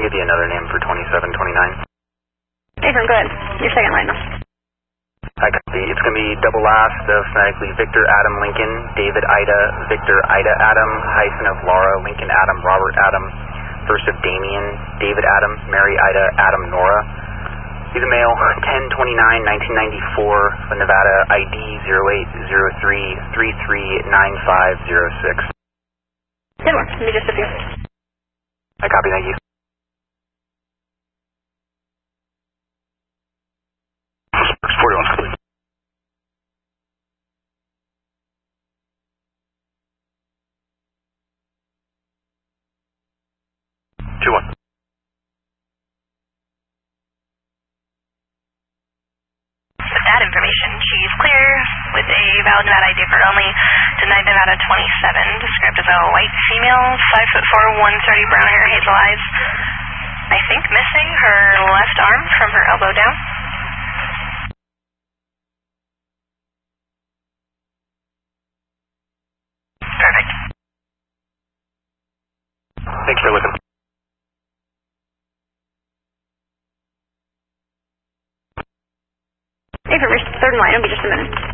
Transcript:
give you another name for 2729. Affirm, go ahead. Your second line now. I copy. It's going to be double last of phonetically Victor Adam Lincoln, David Ida, Victor Ida Adam, hyphen of Laura, Lincoln Adam, Robert Adam, first of Damien, David Adam, Mary Ida, Adam Nora. He's a male, 10/29/1994, Nevada, ID 0803339506. 10 more. Give me just a few. I copy, thank you. Sparks 41 complete. Two one. With that information, she's clear with a valid Nevada ID for only tonight Nevada 27, described as a white female, 5'4", 130, brown hair, hazel eyes. I think missing her left arm from her elbow down. Perfect. Thanks for looking. Affirm, your third line. It'll be just a minute.